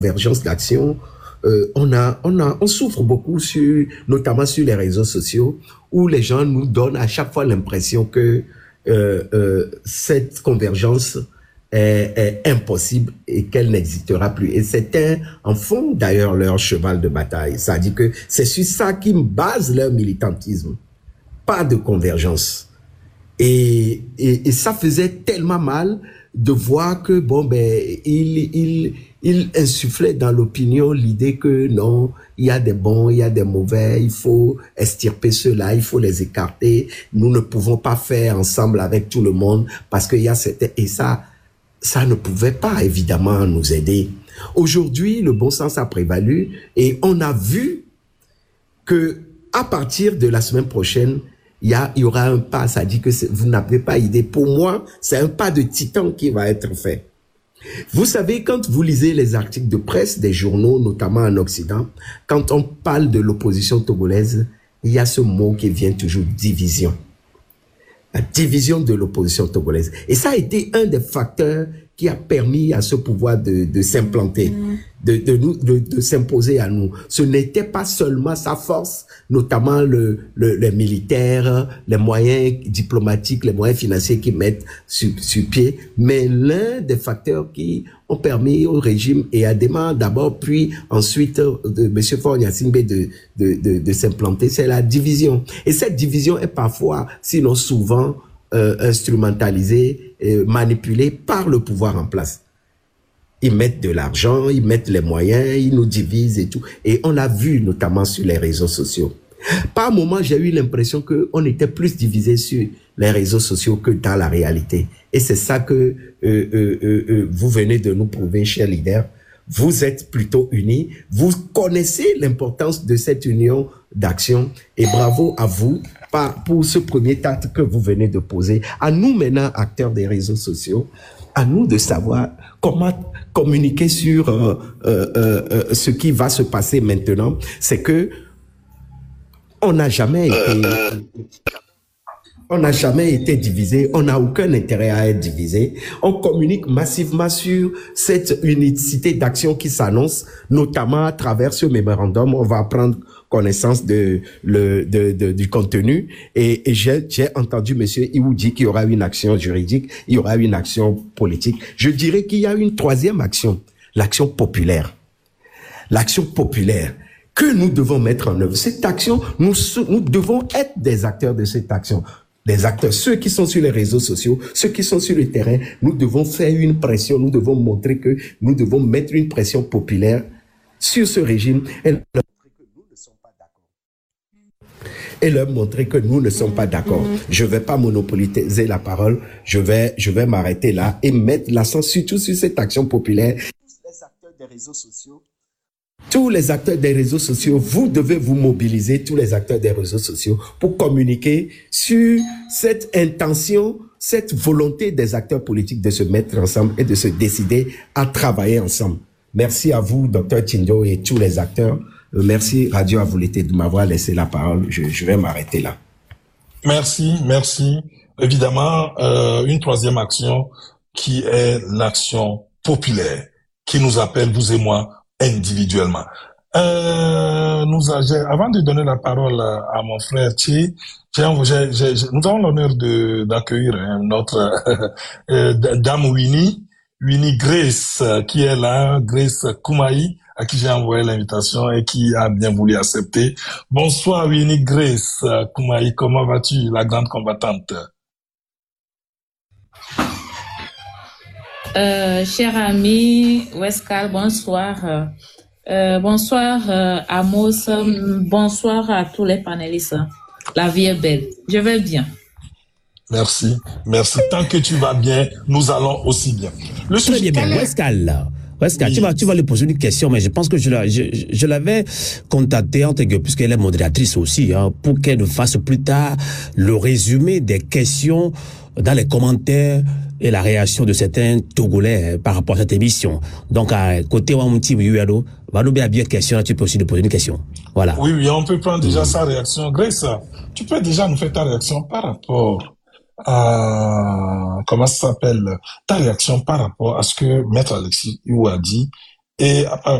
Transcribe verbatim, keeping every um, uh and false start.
convergence d'action, euh, on a, on a, on souffre beaucoup sur, notamment sur les réseaux sociaux, où les gens nous donnent à chaque fois l'impression que euh, euh, cette convergence est, est impossible et qu'elle n'existera plus. Et c'était en fond d'ailleurs leur cheval de bataille. Ça dit que c'est sur ça qu'ils basent leur militantisme, pas de convergence. Et, et, et ça faisait tellement mal de voir que bon ben il il il insufflait dans l'opinion l'idée que non, il y a des bons, il y a des mauvais, il faut extirper ceux-là, il faut les écarter. Nous ne pouvons pas faire ensemble avec tout le monde parce qu'il y a cette et ça ça ne pouvait pas évidemment nous aider. Aujourd'hui, le bon sens a prévalu et on a vu que à partir de la semaine prochaine, il y, a, il y aura un pas, ça dit que vous n'avez pas idée. Pour moi, c'est un pas de titan qui va être fait. Vous savez, quand vous lisez les articles de presse des journaux, notamment en Occident, quand on parle de l'opposition togolaise, il y a ce mot qui vient toujours, division. La division de l'opposition togolaise. Et ça a été un des facteurs qui a permis à ce pouvoir de, de s'implanter, mmh. de, de, nous, de, de s'imposer à nous. Ce n'était pas seulement sa force, notamment le, le, les militaires, les moyens diplomatiques, les moyens financiers qu'ils mettent sur, sur pied, mais l'un des facteurs qui ont permis au régime et à Déma d'abord, puis ensuite de M. Faure Gnassingbé de, de, de, de s'implanter, c'est la division. Et cette division est parfois, sinon souvent, euh, instrumentalisée, euh, manipulée par le pouvoir en place. Ils mettent de l'argent, ils mettent les moyens, ils nous divisent et tout. Et on l'a vu notamment sur les réseaux sociaux. Par moments, j'ai eu l'impression qu'on était plus divisés sur les réseaux sociaux que dans la réalité. Et c'est ça que euh, euh, euh, vous venez de nous prouver, chers leaders. Vous êtes plutôt unis. Vous connaissez l'importance de cette union d'action. Et bravo à vous pour ce premier acte que vous venez de poser. À nous maintenant, acteurs des réseaux sociaux, à nous de savoir comment communiquer sur euh, euh, euh, ce qui va se passer maintenant. C'est que on n'a jamais été, on n'a jamais été divisé, on n'a aucun intérêt à être divisé. On communique massivement sur cette unicité d'action qui s'annonce, notamment à travers ce mémorandum. On va prendre connaissance de, le, de, de, du contenu. Et, et j'ai, j'ai entendu monsieur Iwou dire qu'il y aura une action juridique, il y aura une action politique. Je dirais qu'il y a une troisième action, l'action populaire. L'action populaire que nous devons mettre en œuvre. Cette action, nous, nous devons être des acteurs de cette action. Les acteurs, ceux qui sont sur les réseaux sociaux, ceux qui sont sur le terrain, nous devons faire une pression, nous devons montrer que nous devons mettre une pression populaire sur ce régime et leur montrer que nous ne sommes pas d'accord. Et leur montrer que nous ne sommes pas d'accord. Je vais pas monopoliser la parole, je vais, je vais m'arrêter là et mettre l'accent surtout sur cette action populaire. Tous les acteurs des réseaux sociaux, tous les acteurs des réseaux sociaux, vous devez vous mobiliser, tous les acteurs des réseaux sociaux, pour communiquer sur cette intention, cette volonté des acteurs politiques de se mettre ensemble et de se décider à travailler ensemble. Merci à vous, docteur Tindo, et tous les acteurs. Merci, Radio Avoulété, de m'avoir laissé la parole. Je, je vais m'arrêter là. Merci, merci. Évidemment, euh, une troisième action qui est l'action populaire, qui nous appelle, vous et moi, individuellement. Euh, nous, avant de donner la parole à, à mon frère Tché, j'ai, j'ai, j'ai, nous avons l'honneur de, d'accueillir hein, notre euh, dame Winnie, Winnie Grace, qui est là, Grace Koumaï, à qui j'ai envoyé l'invitation et qui a bien voulu accepter. Bonsoir Winnie Grace Koumaï, comment vas-tu, la grande combattante? Euh, cher ami Weskal, bonsoir. Euh, bonsoir euh, Amos, bonsoir à tous les panélistes. La vie est belle. Je vais bien. Merci, merci. Tant que tu vas bien, nous allons aussi bien. Le Très bien, bien. Weskal, Weskal, oui. tu vas, tu vas lui poser une question, mais je pense que je, la, je, je l'avais contactée, puisqu'elle est modératrice aussi, hein, pour qu'elle nous fasse plus tard le résumé des questions dans les commentaires et la réaction de certains Togolais par rapport à cette émission. Donc, à côté, on petit Yuyado, va nous bien bien question, tu peux aussi nous poser une question. Voilà. Oui, oui, on peut prendre déjà mmh. sa réaction. Grace, tu peux déjà nous faire ta réaction par rapport à, comment ça s'appelle, ta réaction par rapport à ce que Maître Alexis Iwou a dit Et après